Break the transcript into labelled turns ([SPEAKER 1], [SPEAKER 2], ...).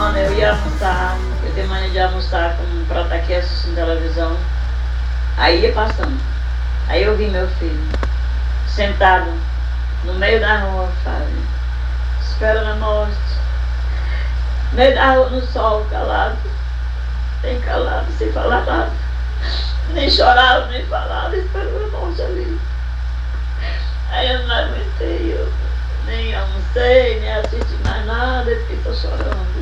[SPEAKER 1] semana eu ia almoçar, eu tenho mania de almoçar pra estar aqui assistindo televisão. Aí ia passando. Aí eu vi meu filho sentado no meio da rua, Fábio, esperando a morte. No meio da rua, no sol, calado, bem calado, sem falar nada. Nem chorava, nem falava, esperando a morte ali. Aí eu não aguentei, eu nem almocei, nem assisti mais nada, eu fiquei só chorando.